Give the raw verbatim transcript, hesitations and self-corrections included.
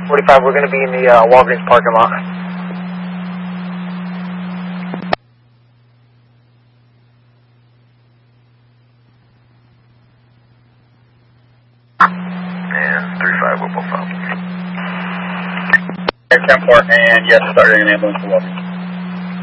forty-five, we're going to be in the uh, Walgreens parking lot. And three five, we'll both out. ten four, and yes, starting an ambulance for Walgreens.